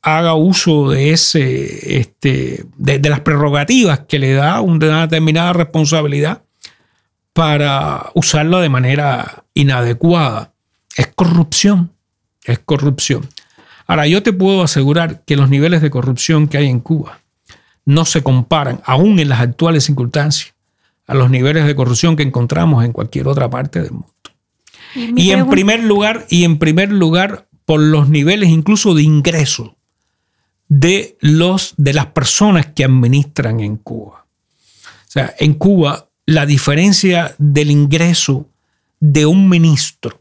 haga uso de de las prerrogativas que le da una determinada responsabilidad para usarla de manera inadecuada. Es corrupción. Es corrupción. Ahora, yo te puedo asegurar que los niveles de corrupción que hay en Cuba no se comparan, aún en las actuales circunstancias, a los niveles de corrupción que encontramos en cualquier otra parte del mundo. Y en primer lugar, por los niveles incluso de ingreso de las personas que administran en Cuba. O sea, en Cuba, la diferencia del ingreso de un ministro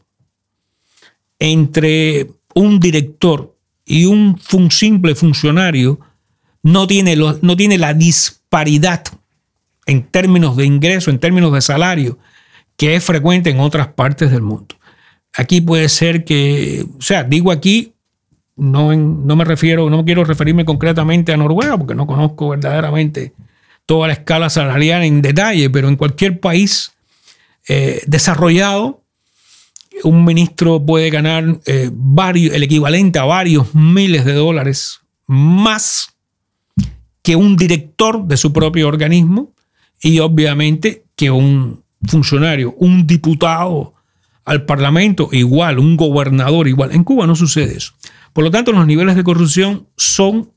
entre un director y un simple funcionario no tiene la disparidad en términos de ingreso, en términos de salario, que es frecuente en otras partes del mundo. Aquí puede ser que, o sea, digo aquí, no quiero referirme concretamente a Noruega, porque no conozco verdaderamente toda la escala salarial en detalle, pero en cualquier país desarrollado, un ministro puede ganar el equivalente a varios miles de dólares más que un director de su propio organismo y obviamente que un funcionario, un diputado al Parlamento igual, un gobernador igual. En Cuba no sucede eso. Por lo tanto, los niveles de corrupción son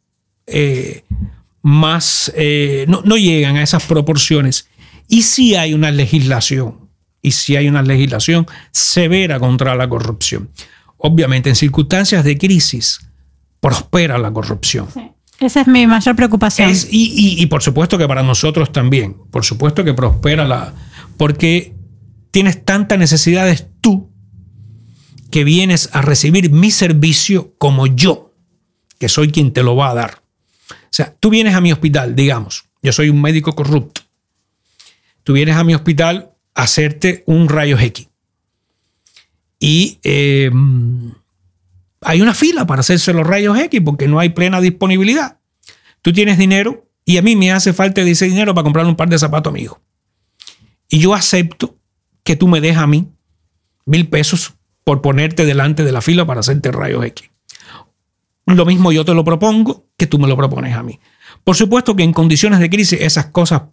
no llegan a esas proporciones. Y sí hay una legislación severa contra la corrupción. Obviamente, en circunstancias de crisis, prospera la corrupción. Sí. Esa es mi mayor preocupación. Y por supuesto que para nosotros también. Por supuesto que prospera porque tienes tantas necesidades tú que vienes a recibir mi servicio como yo, que soy quien te lo va a dar. O sea, tú vienes a mi hospital, digamos, yo soy un médico corrupto. Tú vienes a mi hospital a hacerte un rayos X. Y hay una fila para hacerse los rayos X porque no hay plena disponibilidad. Tú tienes dinero y a mí me hace falta ese dinero para comprar un par de zapatos a mi hijo. Y yo acepto que tú me des a mí 1,000 pesos por ponerte delante de la fila para hacerte rayos X. Lo mismo yo te lo propongo que tú me lo propones a mí. Por supuesto que en condiciones de crisis esas cosas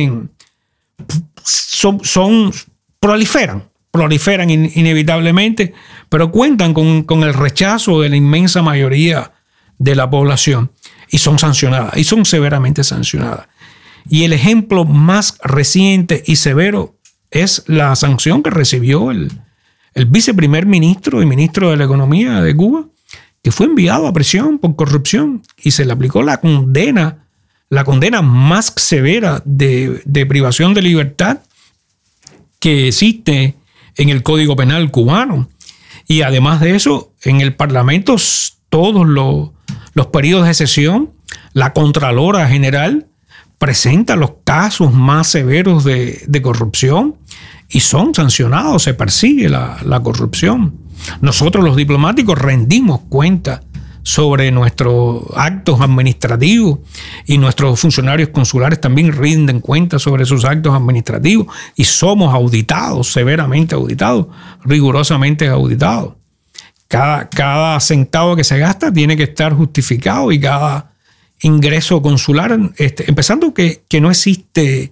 proliferan inevitablemente, pero cuentan con el rechazo de la inmensa mayoría de la población y son sancionadas, y son severamente sancionadas. Y el ejemplo más reciente y severo es la sanción que recibió el viceprimer ministro y ministro de la Economía de Cuba, que fue enviado a prisión por corrupción y se le aplicó la condena más severa de privación de libertad que existe en el Código Penal cubano. Y además de eso, en el Parlamento, todos los periodos de sesión, la Contralora General presenta los casos más severos de corrupción y son sancionados, se persigue la corrupción. Nosotros los diplomáticos rendimos cuenta sobre nuestros actos administrativos y nuestros funcionarios consulares también rinden cuenta sobre sus actos administrativos y somos auditados, severamente auditados, rigurosamente auditados. Cada centavo que se gasta tiene que estar justificado y cada ingreso consular, empezando que no existe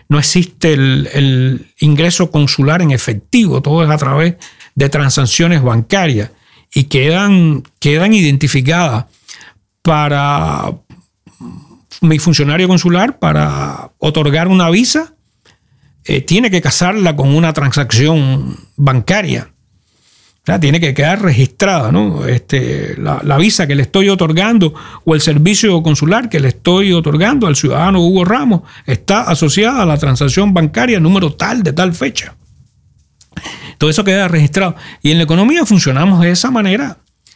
el ingreso consular en efectivo, todo es a través de transacciones bancarias y quedan identificadas para mi funcionario consular para otorgar una visa, tiene que casarla con una transacción bancaria. O sea, tiene que quedar registrada, ¿no? La visa que le estoy otorgando o el servicio consular que le estoy otorgando al ciudadano Hugo Ramos está asociada a la transacción bancaria número tal de tal fecha. Todo eso queda registrado. Y en la economía funcionamos de esa manera.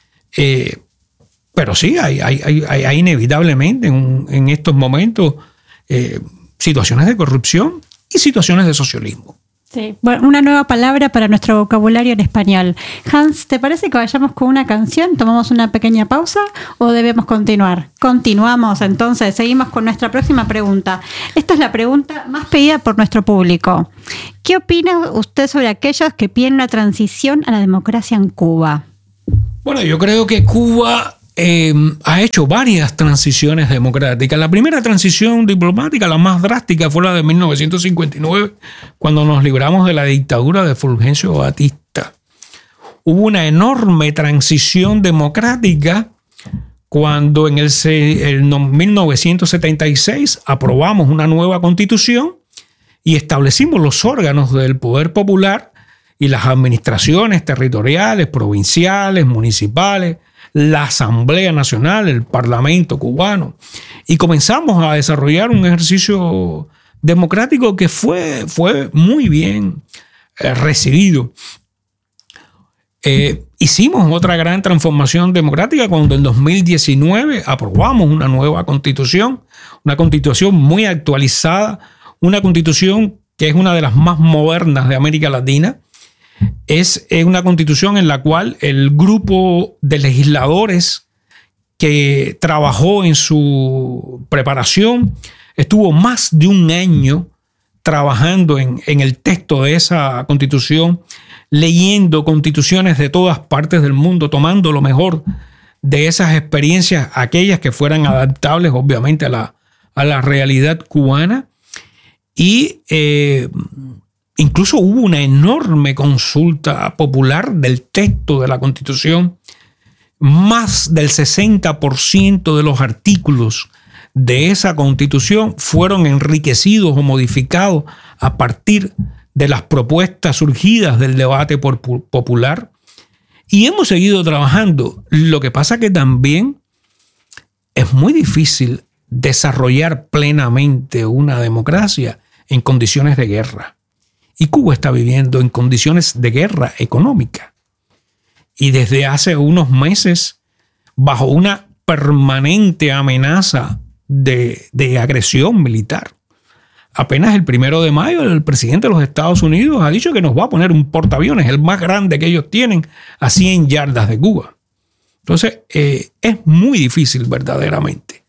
Pero sí, hay inevitablemente en estos momentos situaciones de corrupción y situaciones de socialismo. Sí, bueno, una nueva palabra para nuestro vocabulario en español. Hans, ¿te parece que vayamos con una canción? ¿Tomamos una pequeña pausa o debemos continuar? Continuamos, entonces, seguimos con nuestra próxima pregunta. Esta es la pregunta más pedida por nuestro público. ¿Qué opina usted sobre aquellos que piden una transición a la democracia en Cuba? Bueno, yo creo que Cuba ha hecho varias transiciones democráticas. La primera transición diplomática, la más drástica, fue la de 1959, cuando nos libramos de la dictadura de Fulgencio Batista. Hubo una enorme transición democrática cuando en el 1976 aprobamos una nueva constitución y establecimos los órganos del poder popular y las administraciones territoriales, provinciales, municipales, la Asamblea Nacional, el Parlamento cubano. Y comenzamos a desarrollar un ejercicio democrático que fue muy bien recibido. Hicimos otra gran transformación democrática cuando en 2019 aprobamos una nueva constitución, una constitución muy actualizada, una constitución que es una de las más modernas de América Latina. Es una constitución en la cual el grupo de legisladores que trabajó en su preparación estuvo más de un año trabajando en el texto de esa constitución, leyendo constituciones de todas partes del mundo, tomando lo mejor de esas experiencias, aquellas que fueran adaptables obviamente a la realidad cubana. Y incluso hubo una enorme consulta popular del texto de la Constitución. Más del 60% de los artículos de esa Constitución fueron enriquecidos o modificados a partir de las propuestas surgidas del debate popular. Y hemos seguido trabajando. Lo que pasa que también es muy difícil desarrollar plenamente una democracia en condiciones de guerra. Y Cuba está viviendo en condiciones de guerra económica. Y desde hace unos meses, bajo una permanente amenaza de agresión militar. Apenas el 1 de mayo, el presidente de los Estados Unidos ha dicho que nos va a poner un portaaviones, el más grande que ellos tienen, a 100 yardas de Cuba. Entonces, es muy difícil verdaderamente.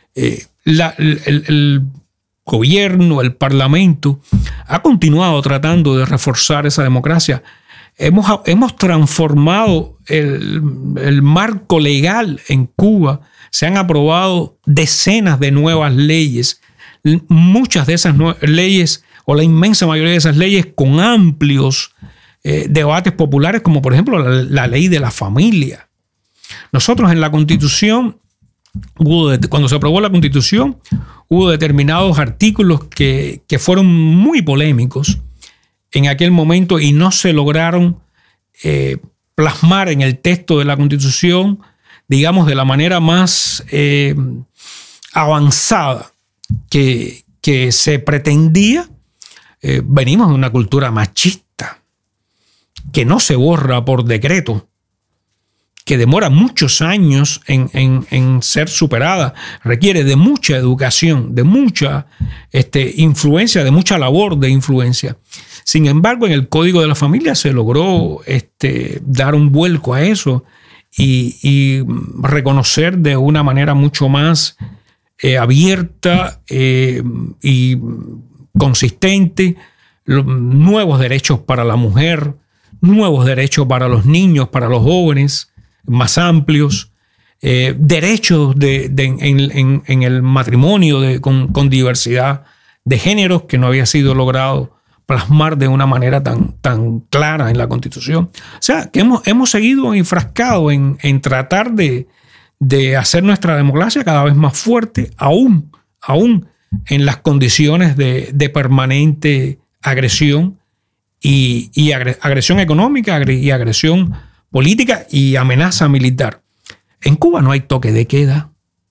El gobierno, el parlamento, ha continuado tratando de reforzar esa democracia. Hemos transformado el marco legal en Cuba. Se han aprobado decenas de nuevas leyes. Muchas de esas leyes, o la inmensa mayoría de esas leyes, con amplios debates populares, como por ejemplo la ley de la familia. Nosotros en la Constitución, cuando se aprobó la Constitución, hubo determinados artículos que fueron muy polémicos en aquel momento y no se lograron plasmar en el texto de la Constitución, digamos, de la manera más avanzada que se pretendía. Venimos de una cultura machista que no se borra por decreto, que demora muchos años en ser superada, requiere de mucha educación, de mucha influencia, de mucha labor de influencia. Sin embargo, en el Código de la Familia se logró dar un vuelco a eso y reconocer de una manera mucho más abierta y consistente nuevos derechos para la mujer, nuevos derechos para los niños, para los jóvenes, más amplios, derechos en el matrimonio con diversidad de géneros que no había sido logrado plasmar de una manera tan clara en la Constitución. O sea, que hemos seguido enfrascados en tratar de hacer nuestra democracia cada vez más fuerte, aún en las condiciones de permanente agresión y agresión económica y agresión política y amenaza militar. En Cuba no hay toque de queda.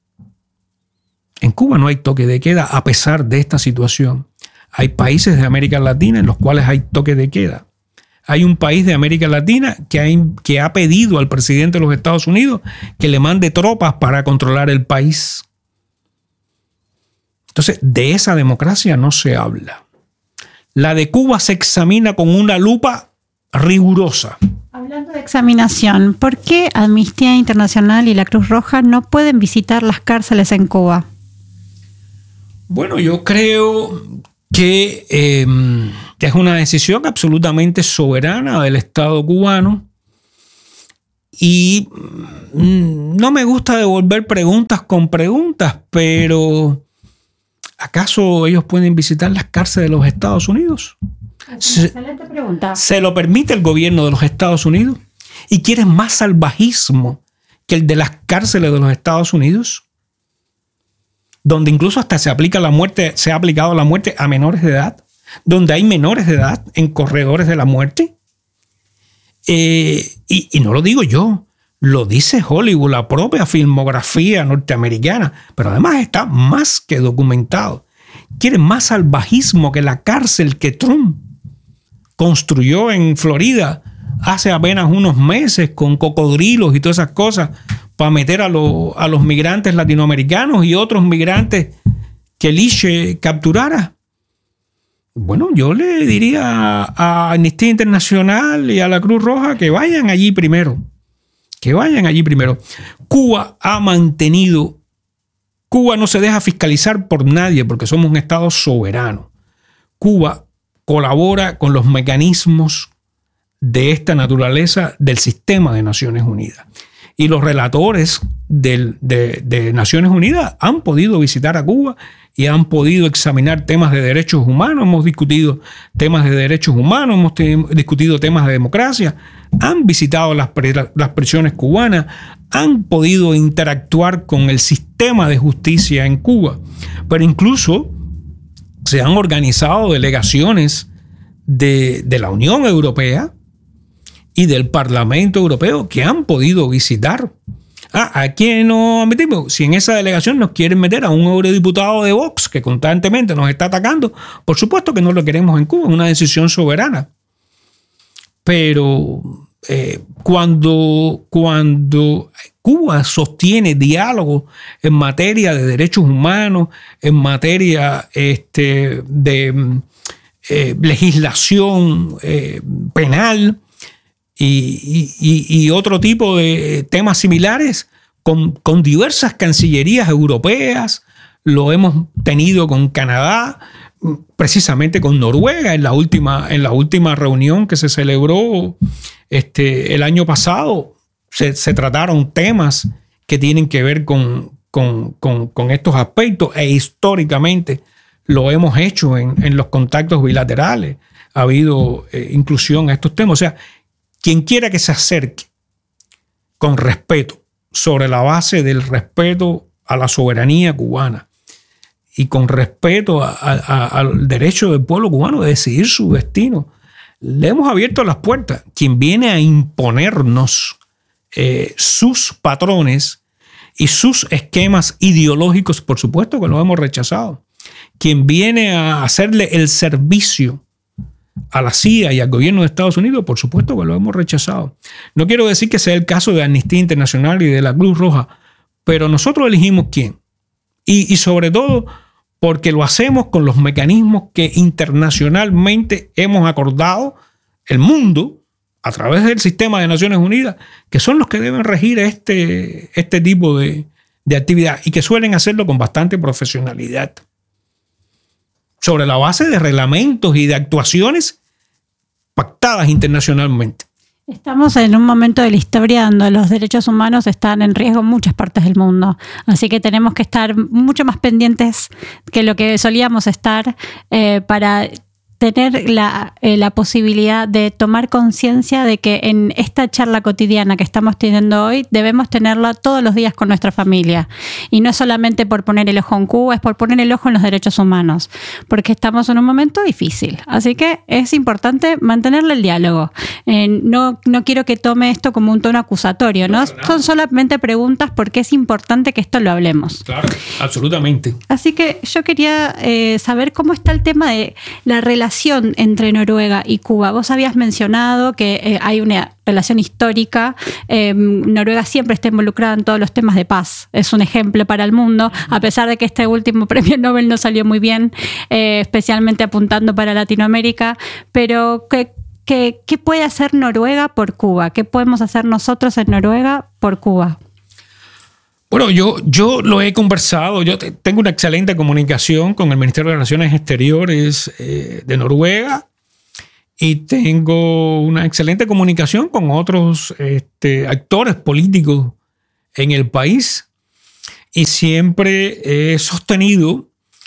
En Cuba no hay toque de queda a pesar de esta situación. Hay países de América Latina en los cuales hay toque de queda. Hay un país de América Latina que ha pedido al presidente de los Estados Unidos que le mande tropas para controlar el país. Entonces, de esa democracia no se habla. La de Cuba se examina con una lupa rigurosa. Hablando de examinación, ¿por qué Amnistía Internacional y la Cruz Roja no pueden visitar las cárceles en Cuba? Bueno, yo creo que es una decisión absolutamente soberana del Estado cubano Y no me gusta devolver preguntas con preguntas, pero ¿acaso ellos pueden visitar las cárceles de los Estados Unidos? Excelente pregunta. ¿Se lo permite el gobierno de los Estados Unidos? ¿Y quieren más salvajismo que el de las cárceles de los Estados Unidos? Donde incluso hasta se ha aplicado la muerte a menores de edad, donde hay menores de edad en corredores de la muerte. Y no lo digo yo, lo dice Hollywood, la propia filmografía norteamericana, pero además está más que documentado. Quieren más salvajismo que la cárcel que Trump construyó en Florida hace apenas unos meses con cocodrilos y todas esas cosas para meter a los migrantes latinoamericanos y otros migrantes que Elishe capturara. Bueno, yo le diría a Amnistía Internacional y a la Cruz Roja que vayan allí primero. Que vayan allí primero. Cuba no se deja fiscalizar por nadie porque somos un Estado soberano. Cuba colabora con los mecanismos de esta naturaleza del sistema de Naciones Unidas. Y los relatores de Naciones Unidas han podido visitar a Cuba y han podido examinar temas de derechos humanos. Hemos discutido temas de derechos humanos, hemos discutido temas de democracia, han visitado las prisiones cubanas, han podido interactuar con el sistema de justicia en Cuba. Pero incluso se han organizado delegaciones de la Unión Europea y del Parlamento Europeo que han podido visitar. ¿A quién nos metimos? Si en esa delegación nos quieren meter a un eurodiputado de Vox que constantemente nos está atacando, por supuesto que no lo queremos en Cuba, es una decisión soberana. Pero cuando Cuba sostiene diálogo en materia de derechos humanos, en materia de legislación penal, y otro tipo de temas similares con diversas cancillerías europeas. Lo hemos tenido con Canadá, precisamente con Noruega en la última reunión que se celebró el año pasado. Se trataron temas que tienen que ver con estos aspectos e históricamente lo hemos hecho en los contactos bilaterales. Ha habido inclusión a estos temas. O sea, quien quiera que se acerque con respeto, sobre la base del respeto a la soberanía cubana y con respeto al derecho del pueblo cubano de decidir su destino, le hemos abierto las puertas. Quien viene a imponernos sus patrones y sus esquemas ideológicos, por supuesto que lo hemos rechazado. Quien viene a hacerle el servicio a la CIA y al gobierno de Estados Unidos, por supuesto que lo hemos rechazado. No quiero decir que sea el caso de Amnistía Internacional y de la Cruz Roja, pero nosotros elegimos quién. Y sobre todo porque lo hacemos con los mecanismos que internacionalmente hemos acordado el mundo a través del sistema de Naciones Unidas, que son los que deben regir este tipo de actividad y que suelen hacerlo con bastante profesionalidad, sobre la base de reglamentos y de actuaciones pactadas internacionalmente. Estamos en un momento de la historia donde los derechos humanos están en riesgo en muchas partes del mundo. Así que tenemos que estar mucho más pendientes que lo que solíamos estar para tener la posibilidad de tomar conciencia de que en esta charla cotidiana que estamos teniendo hoy debemos tenerla todos los días con nuestra familia. Y no es solamente por poner el ojo en Cuba, es por poner el ojo en los derechos humanos, porque estamos en un momento difícil. Así que es importante mantenerle el diálogo. No quiero que tome esto como un tono acusatorio, ¿no? Son solamente preguntas porque es importante que esto lo hablemos. Claro, absolutamente. Así que yo quería saber cómo está el tema de la relación entre Noruega y Cuba. Vos habías mencionado que hay una relación histórica. Noruega siempre está involucrada en todos los temas de paz. Es un ejemplo para el mundo, a pesar de que este último premio Nobel no salió muy bien, especialmente apuntando para Latinoamérica. Pero ¿qué puede hacer Noruega por Cuba? ¿Qué podemos hacer nosotros en Noruega por Cuba? Bueno, yo lo he conversado. Yo tengo una excelente comunicación con el Ministerio de Relaciones Exteriores de Noruega y tengo una excelente comunicación con otros actores políticos en el país, y siempre he sostenido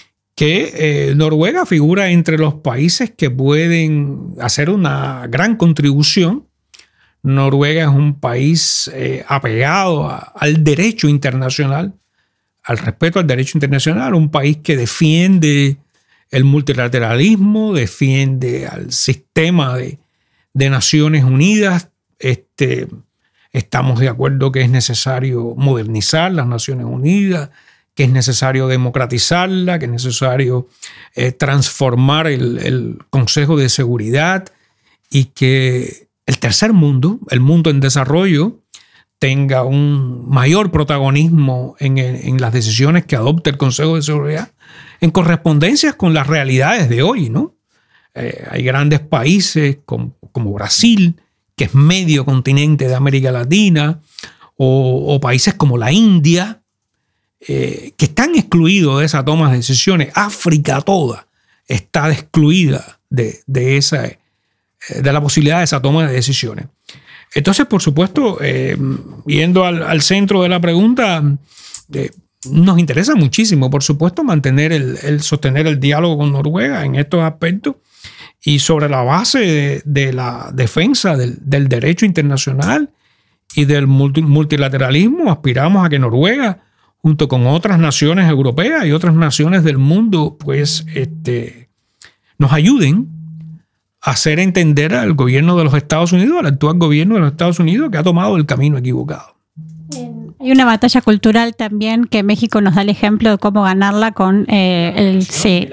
que Noruega figura entre los países que pueden hacer una gran contribución. Noruega es un país apegado al derecho internacional, al respeto al derecho internacional, un país que defiende el multilateralismo, defiende al sistema de Naciones Unidas. Estamos de acuerdo que es necesario modernizar las Naciones Unidas, que es necesario democratizarla, que es necesario transformar el Consejo de Seguridad, y que el tercer mundo, el mundo en desarrollo, tenga un mayor protagonismo en las decisiones que adopte el Consejo de Seguridad, en correspondencia con las realidades de hoy, ¿no? Hay grandes países como Brasil, que es medio continente de América Latina, o países como la India, que están excluidos de esa toma de decisiones. África toda está excluida de la posibilidad de esa toma de decisiones. Entonces, por supuesto, yendo al centro de la pregunta, nos interesa muchísimo, por supuesto, sostener el diálogo con Noruega en estos aspectos, y sobre la base de la defensa del derecho internacional y del multilateralismo, aspiramos a que Noruega, junto con otras naciones europeas y otras naciones del mundo, pues nos ayuden a hacer entender al gobierno de los Estados Unidos, al actual gobierno de los Estados Unidos, que ha tomado el camino equivocado. Hay una batalla cultural también que México nos da el ejemplo de cómo ganarla con el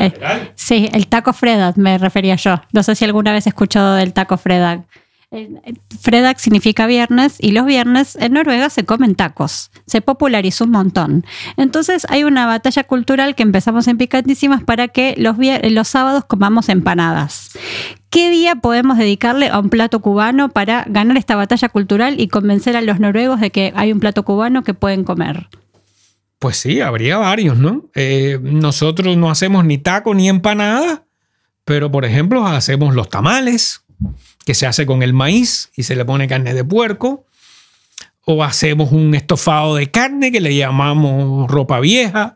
taco Fredag, me refería yo. No sé si alguna vez he escuchado del taco Fredag. Fredag significa viernes, y los viernes en Noruega se comen tacos. Se popularizó un montón. Entonces hay una batalla cultural que empezamos en Picantísimas para que los sábados comamos empanadas. ¿Qué día podemos dedicarle a un plato cubano para ganar esta batalla cultural y convencer a los noruegos de que hay un plato cubano que pueden comer? Pues sí, habría varios, ¿no? Nosotros no hacemos ni taco ni empanada, pero por ejemplo hacemos los tamales, que se hace con el maíz y se le pone carne de puerco, o hacemos un estofado de carne que le llamamos ropa vieja,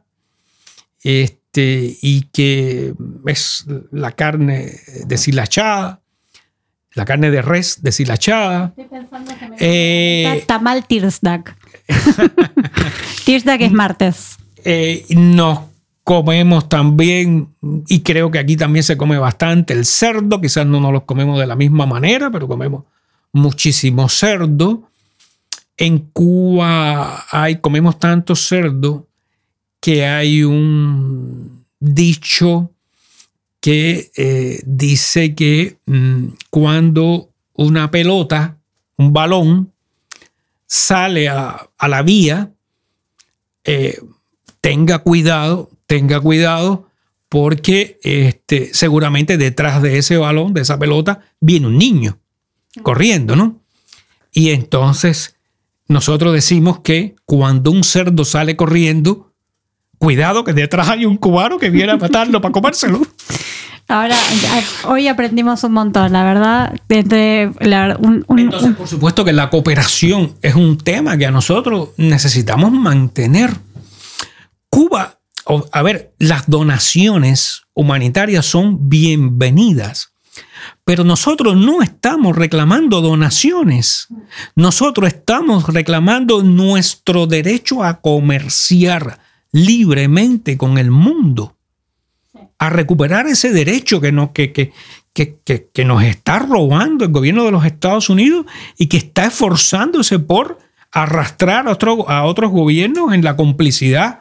y que es la carne deshilachada, la carne de res deshilachada. Estoy pensando que me tamal Tirsdag. Tirsdag es martes. Nos comemos también, y creo que aquí también se come bastante, el cerdo. Quizás no nos los comemos de la misma manera, pero comemos muchísimo cerdo. En Cuba comemos tanto cerdo que hay un dicho que dice que cuando una pelota, un balón, sale a la vía, tenga cuidado, porque seguramente detrás de ese balón, de esa pelota, viene un niño corriendo, ¿no? Y entonces nosotros decimos que cuando un cerdo sale corriendo, cuidado que detrás hay un cubano que viene a matarlo para comérselo. Ahora, hoy aprendimos un montón, la verdad. Entonces, por supuesto que la cooperación es un tema que a nosotros necesitamos mantener. Cuba, a ver, las donaciones humanitarias son bienvenidas, pero nosotros no estamos reclamando donaciones. Nosotros estamos reclamando nuestro derecho a comerciar libremente con el mundo, a recuperar ese derecho que nos está robando el gobierno de los Estados Unidos y que está esforzándose por arrastrar a otros gobiernos en la complicidad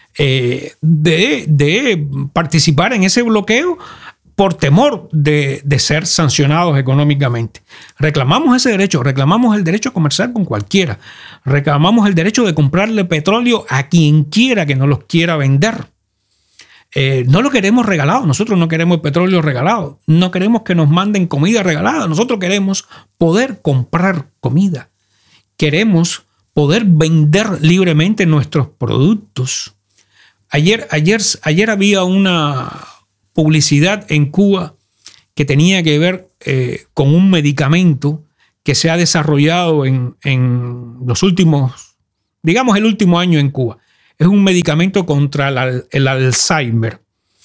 de participar en ese bloqueo por temor de ser sancionados económicamente. Reclamamos ese derecho, reclamamos el derecho a comerciar con cualquiera, reclamamos el derecho de comprarle petróleo a quien quiera que nos los quiera vender. No lo queremos regalado, nosotros no queremos el petróleo regalado, no queremos que nos manden comida regalada, nosotros queremos poder comprar comida, queremos poder vender libremente nuestros productos. Ayer había una publicidad en Cuba que tenía que ver con un medicamento que se ha desarrollado en los últimos, digamos el último año en Cuba. Es un medicamento contra el Alzheimer.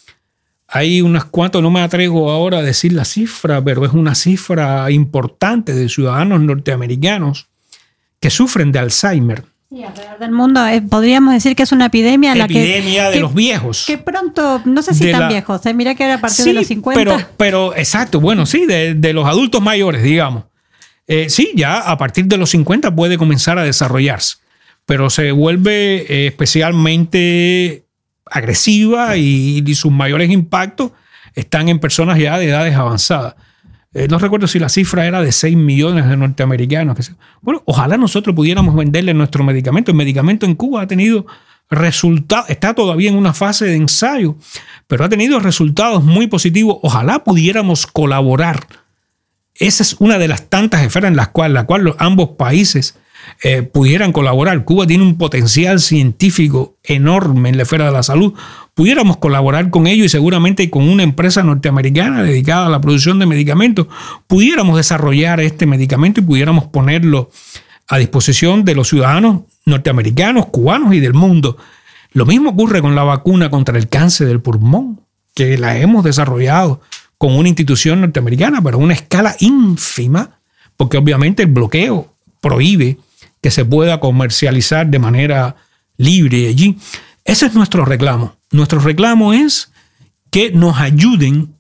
Hay unas cuantas, no me atrevo ahora a decir la cifra, pero es una cifra importante de ciudadanos norteamericanos que sufren de Alzheimer. Sí, alrededor del mundo podríamos decir que es una epidemia. Epidemia de los viejos. Que pronto, no sé si tan viejos, mira que era a partir de los 50. Pero exacto, bueno, sí, de los adultos mayores, digamos. Sí, ya a partir de los 50 puede comenzar a desarrollarse, pero se vuelve especialmente agresiva y sus mayores impactos están en personas ya de edades avanzadas. No recuerdo si la cifra era de 6 millones de norteamericanos. Bueno, ojalá nosotros pudiéramos venderle nuestro medicamento. El medicamento en Cuba ha tenido resultados, está todavía en una fase de ensayo, pero ha tenido resultados muy positivos. Ojalá pudiéramos colaborar. Esa es una de las tantas esferas en la cual ambos países pudieran colaborar. Cuba tiene un potencial científico enorme en la esfera de la salud. Pudiéramos colaborar con ellos y seguramente con una empresa norteamericana dedicada a la producción de medicamentos, pudiéramos desarrollar este medicamento y pudiéramos ponerlo a disposición de los ciudadanos norteamericanos, cubanos y del mundo. Lo mismo ocurre con la vacuna contra el cáncer del pulmón, que la hemos desarrollado con una institución norteamericana, pero a una escala ínfima, porque obviamente el bloqueo prohíbe que se pueda comercializar de manera libre allí. Ese es nuestro reclamo. Nuestro reclamo es que nos ayuden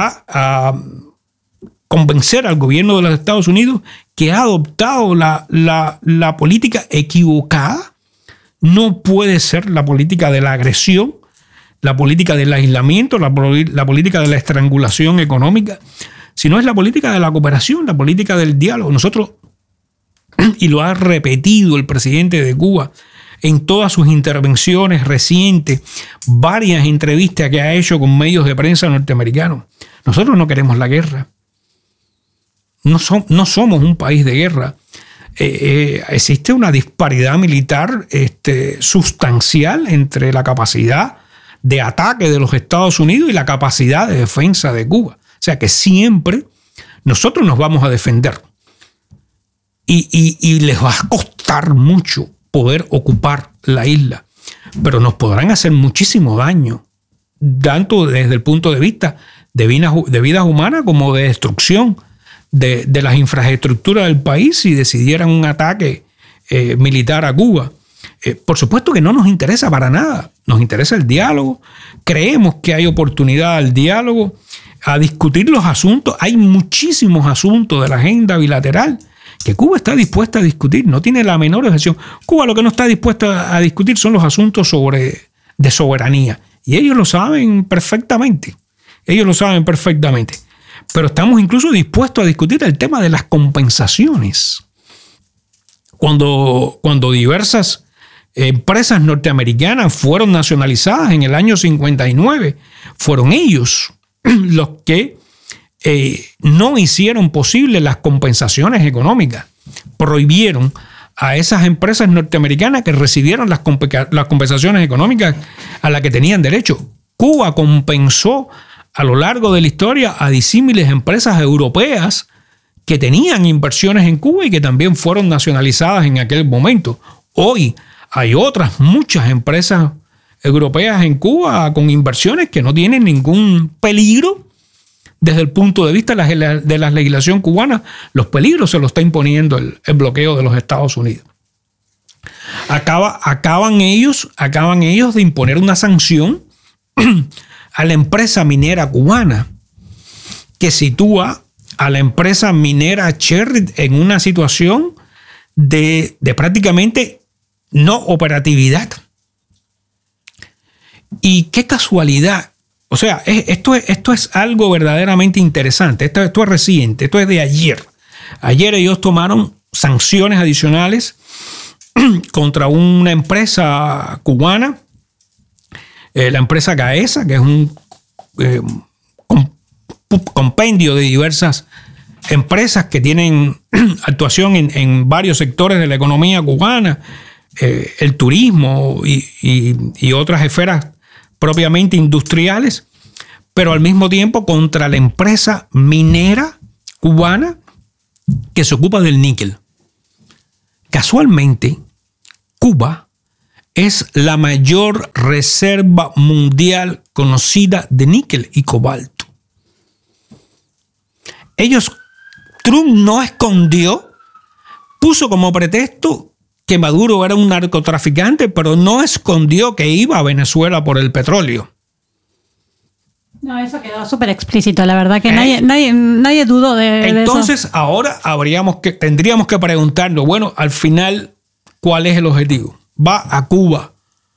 a convencer al gobierno de los Estados Unidos que ha adoptado la política equivocada. No puede ser la política de la agresión, la política del aislamiento, la política de la estrangulación económica, sino es la política de la cooperación, la política del diálogo. Nosotros, y lo ha repetido el presidente de Cuba en todas sus intervenciones recientes, varias entrevistas que ha hecho con medios de prensa norteamericanos, nosotros no queremos la guerra. No somos un país de guerra. Existe una disparidad militar sustancial entre la capacidad de ataque de los Estados Unidos y la capacidad de defensa de Cuba. O sea que siempre nosotros nos vamos a defender. Y les va a costar mucho poder ocupar la isla, pero nos podrán hacer muchísimo daño, tanto desde el punto de vista de vidas humanas como de destrucción de las infraestructuras del país si decidieran un ataque militar a Cuba. Por supuesto que no nos interesa para nada, nos interesa el diálogo, creemos que hay oportunidad al diálogo, a discutir los asuntos. Hay muchísimos asuntos de la agenda bilateral que Cuba está dispuesta a discutir, no tiene la menor objeción. Cuba lo que no está dispuesta a discutir son los asuntos de soberanía, y ellos lo saben perfectamente. Pero estamos incluso dispuestos a discutir el tema de las compensaciones. Cuando diversas empresas norteamericanas fueron nacionalizadas en el año 59, fueron ellos los que no hicieron posible las compensaciones económicas. Prohibieron a esas empresas norteamericanas que recibieron las compensaciones económicas a las que tenían derecho. Cuba compensó a lo largo de la historia a disímiles empresas europeas que tenían inversiones en Cuba y que también fueron nacionalizadas en aquel momento. Hoy hay otras muchas empresas europeas en Cuba con inversiones que no tienen ningún peligro desde el punto de vista de la legislación cubana. Los peligros se los está imponiendo el bloqueo de los Estados Unidos. Acaban ellos de imponer una sanción a la empresa minera cubana que sitúa a la empresa minera Sherritt en una situación de prácticamente no operatividad. Y qué casualidad. O sea, esto es algo verdaderamente interesante. Esto es reciente, esto es de ayer. Ayer ellos tomaron sanciones adicionales contra una empresa cubana, la empresa Gaesa, que es un compendio de diversas empresas que tienen actuación en varios sectores de la economía cubana, el turismo y otras esferas propiamente industriales, pero al mismo tiempo contra la empresa minera cubana que se ocupa del níquel. Casualmente, Cuba es la mayor reserva mundial conocida de níquel y cobalto. Trump no escondió, puso como pretexto que Maduro era un narcotraficante, pero no escondió que iba a Venezuela por el petróleo. No, eso quedó súper explícito, la verdad que nadie dudó de entonces, eso. Ahora tendríamos que preguntarnos, bueno, al final, ¿cuál es el objetivo? ¿Va a Cuba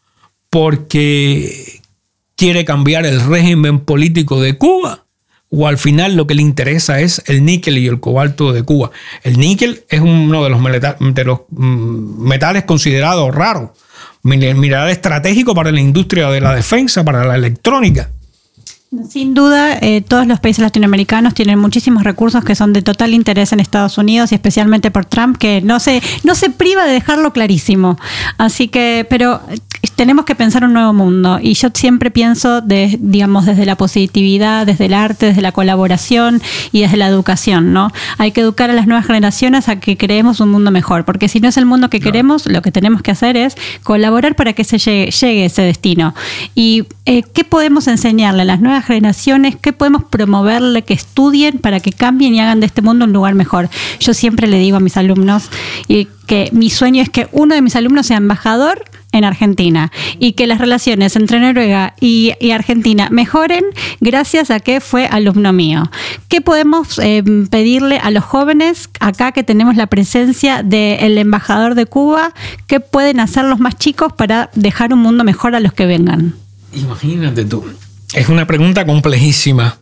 porque quiere cambiar el régimen político de Cuba? ¿O al final lo que le interesa es el níquel y el cobalto de Cuba? El níquel es uno de los metales considerados raros, mineral estratégico para la industria de la defensa, para la electrónica. Sin duda, todos los países latinoamericanos tienen muchísimos recursos que son de total interés en Estados Unidos y especialmente por Trump, que no se priva de dejarlo clarísimo. Así que, pero tenemos que pensar un nuevo mundo y yo siempre pienso desde la positividad, desde el arte, desde la colaboración y desde la educación, ¿no? Hay que educar a las nuevas generaciones a que creemos un mundo mejor, porque si no es el mundo que queremos, lo que tenemos que hacer es colaborar para que se llegue ese destino. Y ¿qué podemos enseñarle a las nuevas generaciones? ¿Qué podemos promoverle que estudien para que cambien y hagan de este mundo un lugar mejor? Yo siempre le digo a mis alumnos que mi sueño es que uno de mis alumnos sea embajador en Argentina y que las relaciones entre Noruega y Argentina mejoren gracias a que fue alumno mío. ¿Qué podemos pedirle a los jóvenes acá que tenemos la presencia del embajador de Cuba? ¿Qué pueden hacer los más chicos para dejar un mundo mejor a los que vengan? Imagínate tú. Es una pregunta complejísima.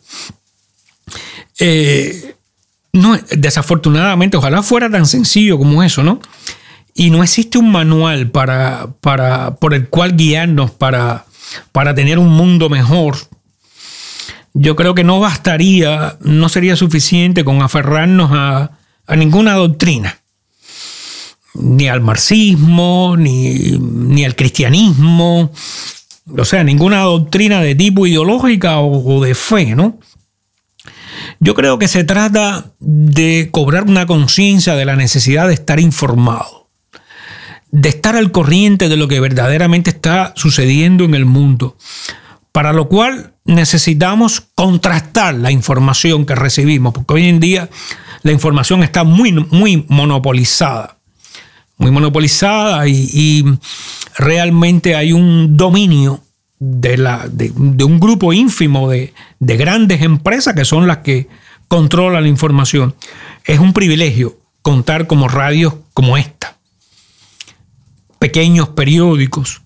No, desafortunadamente, ojalá fuera tan sencillo como eso, ¿no? Y no existe un manual por el cual guiarnos para tener un mundo mejor. Yo creo que no sería suficiente con aferrarnos a ninguna doctrina. Ni al marxismo, ni al cristianismo. O sea, ninguna doctrina de tipo ideológica o de fe, ¿no? Yo creo que se trata de cobrar una conciencia de la necesidad de estar informado, de estar al corriente de lo que verdaderamente está sucediendo en el mundo, para lo cual necesitamos contrastar la información que recibimos, porque hoy en día la información está muy monopolizada. Muy monopolizada y realmente hay un dominio de un grupo ínfimo de grandes empresas que son las que controlan la información. Es un privilegio contar como radios como esta, pequeños periódicos,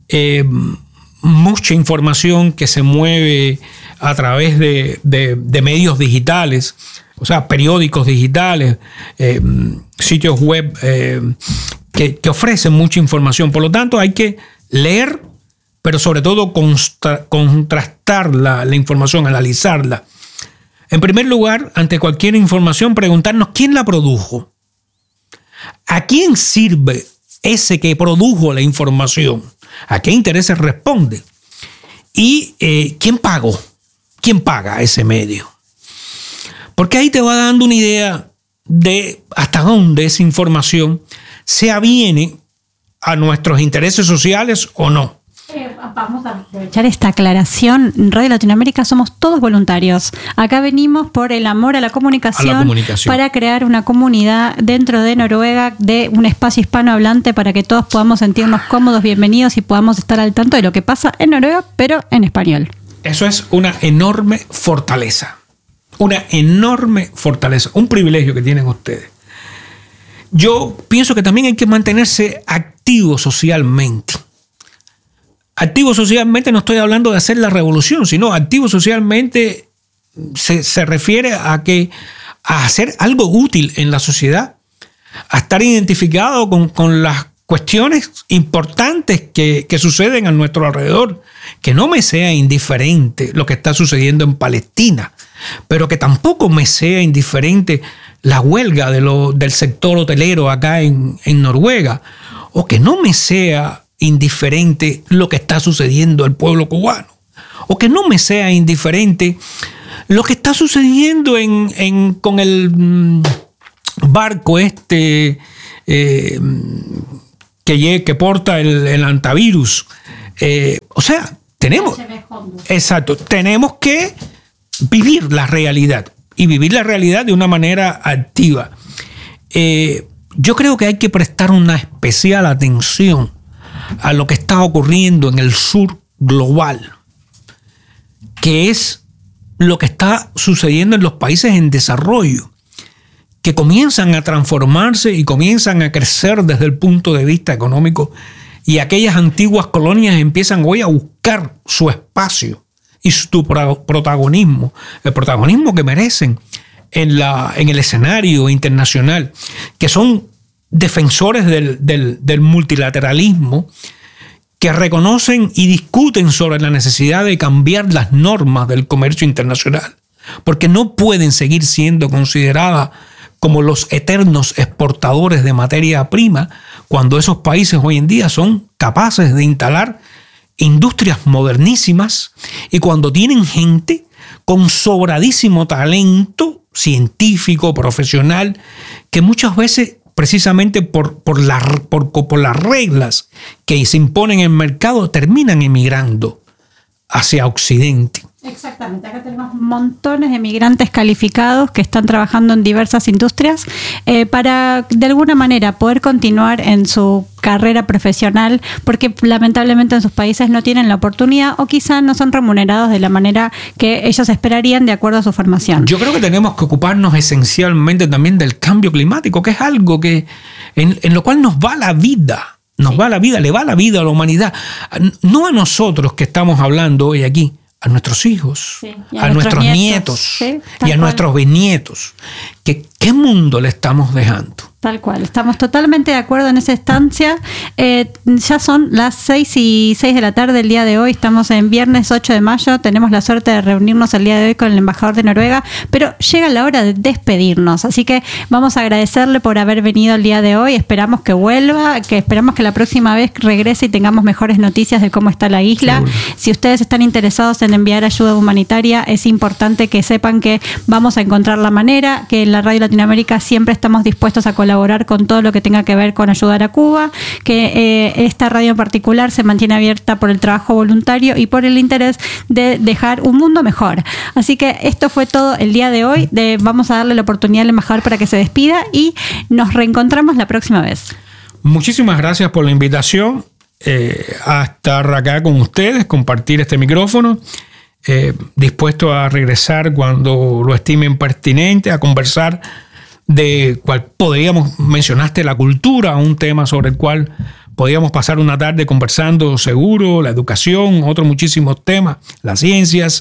mucha información que se mueve a través de medios digitales, o sea, periódicos digitales, sitios web que ofrecen mucha información. Por lo tanto, hay que leer, pero sobre todo contrastar la información, analizarla. En primer lugar, ante cualquier información, preguntarnos quién la produjo. ¿A quién sirve ese que produjo la información? ¿A qué intereses responde? ¿Y quién pagó? ¿Quién paga ese medio? Porque ahí te va dando una idea de hasta dónde esa información se aviene a nuestros intereses sociales o no. Vamos a aprovechar esta aclaración. En Radio Latinoamérica somos todos voluntarios. Acá venimos por el amor a la comunicación, para crear una comunidad dentro de Noruega, de un espacio hispanohablante para que todos podamos sentirnos cómodos, bienvenidos y podamos estar al tanto de lo que pasa en Noruega, pero en español. Eso es una enorme fortaleza. Una enorme fortaleza. Un privilegio que tienen ustedes. Yo pienso que también hay que mantenerse activo socialmente. Activo socialmente no estoy hablando de hacer la revolución, sino activo socialmente se refiere a hacer algo útil en la sociedad, a estar identificado con las cuestiones importantes que suceden a nuestro alrededor. Que no me sea indiferente lo que está sucediendo en Palestina, pero que tampoco me sea indiferente la huelga del sector hotelero acá en Noruega, o que no me sea indiferente lo que está sucediendo al pueblo cubano, o que no me sea indiferente Lo que está sucediendo con el barco que porta el antivirus. O sea, tenemos que vivir la realidad y vivir la realidad de una manera activa. Yo creo que hay que prestar una especial atención a lo que está ocurriendo en el sur global, que es lo que está sucediendo en los países en desarrollo, que comienzan a transformarse y comienzan a crecer desde el punto de vista económico, y aquellas antiguas colonias empiezan hoy a buscar su espacio y su protagonismo, el protagonismo que merecen en el escenario internacional, que son defensores del multilateralismo, que reconocen y discuten sobre la necesidad de cambiar las normas del comercio internacional, porque no pueden seguir siendo consideradas como los eternos exportadores de materia prima, cuando esos países hoy en día son capaces de instalar industrias modernísimas y cuando tienen gente con sobradísimo talento científico, profesional, que muchas veces, precisamente por las reglas que se imponen en el mercado, terminan emigrando hacia Occidente. Exactamente, acá tenemos montones de migrantes calificados que están trabajando en diversas industrias para de alguna manera poder continuar en su carrera profesional, porque lamentablemente en sus países no tienen la oportunidad o quizá no son remunerados de la manera que ellos esperarían de acuerdo a su formación. Yo creo que tenemos que ocuparnos esencialmente también del cambio climático, que es algo que en lo cual nos va la vida. Le va la vida a la humanidad. No a nosotros que estamos hablando hoy aquí, a nuestros hijos, a nuestros nietos y a nuestros bisnietos. ¿Qué mundo le estamos dejando? Tal cual, estamos totalmente de acuerdo en esa instancia. Ya son las 6:06 de la tarde del día de hoy, estamos en viernes 8 de mayo, tenemos la suerte de reunirnos el día de hoy con el embajador de Noruega, pero llega la hora de despedirnos, así que vamos a agradecerle por haber venido el día de hoy, esperamos que vuelva, esperamos que la próxima vez regrese y tengamos mejores noticias de cómo está la isla. Seguro. Si ustedes están interesados en enviar ayuda humanitaria, es importante que sepan que vamos a encontrar la manera, que en la Radio Latinoamérica siempre estamos dispuestos a colaborar con todo lo que tenga que ver con ayudar a Cuba, que esta radio en particular se mantiene abierta por el trabajo voluntario y por el interés de dejar un mundo mejor. Así que esto fue todo el día de hoy. Vamos a darle la oportunidad al embajador para que se despida y nos reencontramos la próxima vez. Muchísimas gracias por la invitación a estar acá con ustedes, compartir este micrófono. Dispuesto a regresar cuando lo estimen pertinente, a conversar de cuál mencionaste la cultura, un tema sobre el cual podríamos pasar una tarde conversando seguro, la educación, otros muchísimos temas, las ciencias.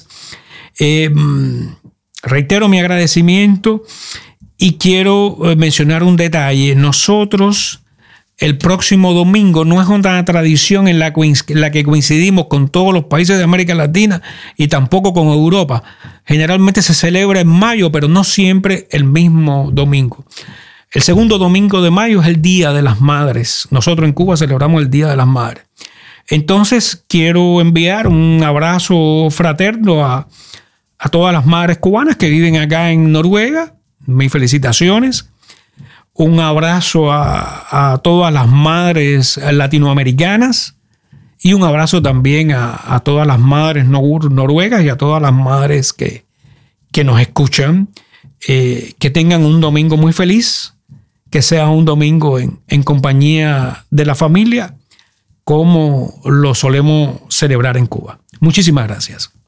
Reitero mi agradecimiento y quiero mencionar un detalle. Nosotros, el próximo domingo, no es una tradición en la que coincidimos con todos los países de América Latina y tampoco con Europa. Generalmente se celebra en mayo, pero no siempre el mismo domingo. El segundo domingo de mayo es el Día de las Madres. Nosotros en Cuba celebramos el Día de las Madres. Entonces quiero enviar un abrazo fraterno a todas las madres cubanas que viven acá en Noruega. Mis felicitaciones. Un abrazo a todas las madres latinoamericanas y un abrazo también a todas las madres noruegas y a todas las madres que nos escuchan. Que tengan un domingo muy feliz, que sea un domingo en compañía de la familia, como lo solemos celebrar en Cuba. Muchísimas gracias.